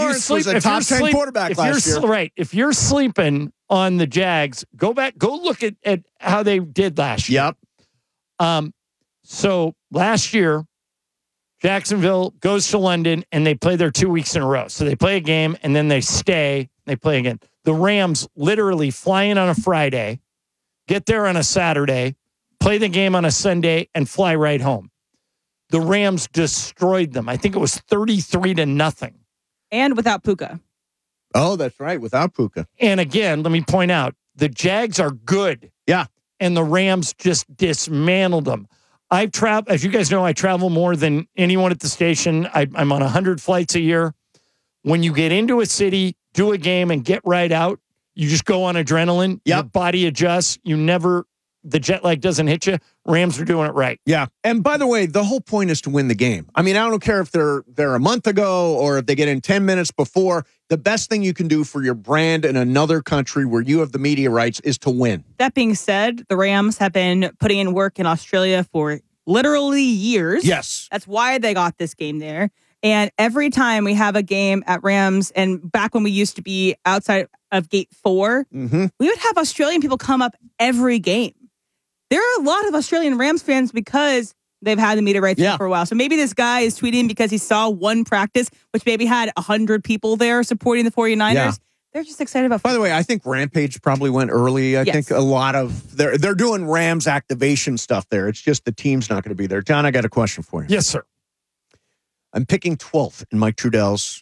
Lawrence was a top 10 quarterback last year. Right. If you're sleeping on the Jags, go look at how they did last year. Yep. So last year, Jacksonville goes to London and they play there 2 weeks in a row. So they play a game and then they stay. They play again. The Rams literally fly in on a Friday, get there on a Saturday, play the game on a Sunday, and fly right home. The Rams destroyed them. I think it was 33-0. And without Puka. Oh, that's right. Without Puka. And again, let me point out, the Jags are good. Yeah. And the Rams just dismantled them. As you guys know, I travel more than anyone at the station. I'm on 100 flights a year. When you get into a city, do a game, and get right out, you just go on adrenaline. Yep. Your body adjusts. The jet lag doesn't hit you. Rams are doing it right. Yeah. And by the way, the whole point is to win the game. I mean, I don't care if they're a month ago or if they get in 10 minutes before. The best thing you can do for your brand in another country where you have the media rights is to win. That being said, the Rams have been putting in work in Australia for literally years. Yes. That's why they got this game there. And every time we have a game at Rams, and back when we used to be outside of Gate 4, we would have Australian people come up every game. There are a lot of Australian Rams fans because they've had the media rights for a while. So maybe this guy is tweeting because he saw one practice, which maybe had 100 people there supporting the 49ers. Yeah. They're just excited about football. By the way, I think Rampage probably went early. I think a lot of they're doing Rams activation stuff there. It's just the team's not going to be there. John, I got a question for you. Yes, sir. I'm picking 12th in Mike Trudell's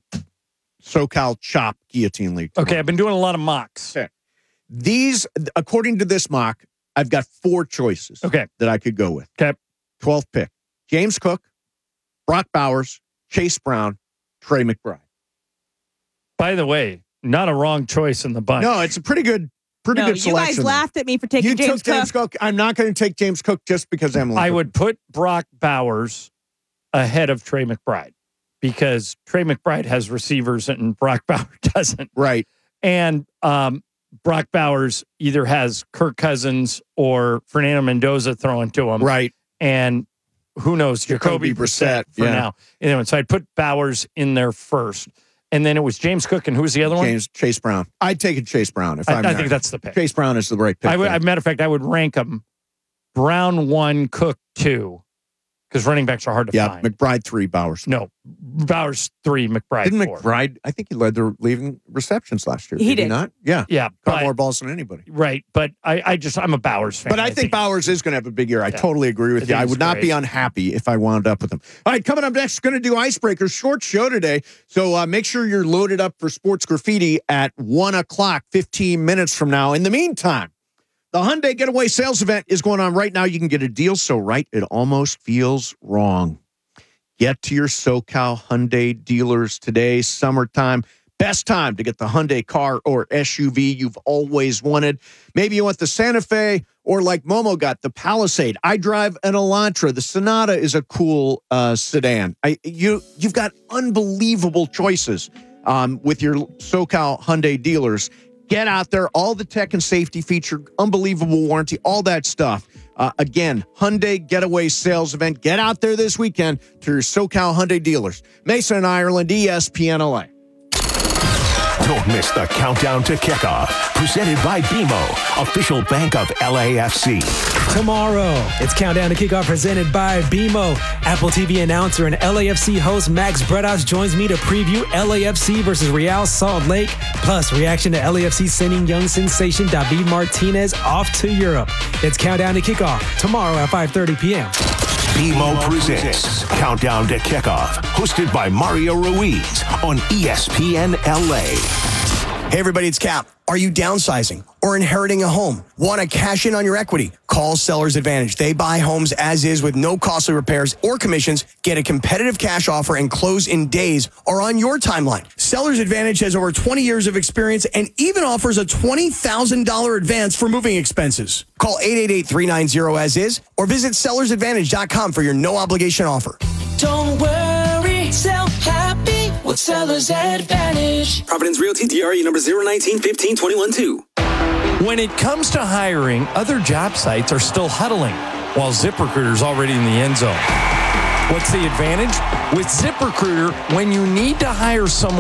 SoCal Chop Guillotine League tomorrow. Okay, I've been doing a lot of mocks. Okay. These, according to this mock, I've got 4 choices that I could go with. Okay. 12th pick. James Cook, Brock Bowers, Chase Brown, Trey McBride. By the way, not a wrong choice in the bunch. No, it's a pretty good selection. You guys laughed at me for taking James Cook. James Cook. I'm not going to take James Cook just because I'm I would put Brock Bowers ahead of Trey McBride because Trey McBride has receivers and Brock Bowers doesn't. Right. And Brock Bowers either has Kirk Cousins or Fernando Mendoza throwing to him. Right. And who knows, Jacoby Brissett for now. Anyway, so I'd put Bowers in there first. And then it was James Cook, and who was the other one? Chase Brown. I'd take a Chase Brown if I'm I think that's the pick. Chase Brown is the right pick. Matter of fact, I would rank them Brown 1, Cook 2, because running backs are hard to find. McBride 3, Bowers. No, Bowers 3, McBride 4. Didn't McBride, I think he led the leaving receptions last year. He did. He not? Yeah. Yeah. Caught more balls than anybody. Right. But I'm a Bowers fan. But I think Bowers is going to have a big year. I totally agree with you. I would not be unhappy if I wound up with him. All right, coming up next, going to do Icebreakers. Short show today. So make sure you're loaded up for Sports Graffiti at 1 o'clock, 15 minutes from now. In the meantime, the Hyundai Getaway Sales Event is going on right now. You can get a deal so right it almost feels wrong. Get to your SoCal Hyundai dealers today. Summertime. Best time to get the Hyundai car or SUV you've always wanted. Maybe you want the Santa Fe or like Momo got, the Palisade. I drive an Elantra. The Sonata is a cool sedan. You've got unbelievable choices with your SoCal Hyundai dealers. Get out there. All the tech and safety feature, unbelievable warranty, all that stuff. Again, Hyundai Getaway Sales Event. Get out there this weekend to your SoCal Hyundai dealers. Mason and Ireland, ESPN LA. Don't miss the countdown to kickoff. Presented by BMO, official bank of LAFC. Tomorrow, it's Countdown to Kickoff presented by BMO. Apple TV announcer and LAFC host Max Bredas joins me to preview LAFC versus Real Salt Lake. Plus, reaction to LAFC sending young sensation David Martinez off to Europe. It's Countdown to Kickoff tomorrow at 5:30 p.m. BMO presents Countdown to Kickoff, hosted by Mario Ruiz on ESPN LA. Hey everybody, it's Cap. Are you downsizing or inheriting a home? Want to cash in on your equity? Call Sellers Advantage. They buy homes as is with no costly repairs or commissions. Get a competitive cash offer and close in days or on your timeline. Sellers Advantage has over 20 years of experience and even offers a $20,000 advance for moving expenses. Call 888-390-AS-IS or visit sellersadvantage.com for your no obligation offer. Don't worry, sell happy with Sellers Advantage. Providence Realty, DRE number 019-15-21-2. When it comes to hiring, other job sites are still huddling, while ZipRecruiter's already in the end zone. What's the advantage? With ZipRecruiter, when you need to hire someone